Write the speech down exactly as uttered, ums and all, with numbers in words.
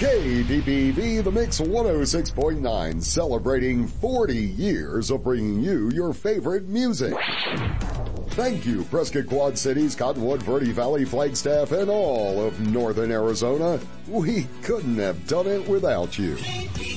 K D P V, The Mix one oh six point nine, celebrating forty years of bringing you your favorite music. Thank you, Prescott Quad Cities, Cottonwood, Verde Valley, Flagstaff, and all of Northern Arizona. We couldn't have done it without you.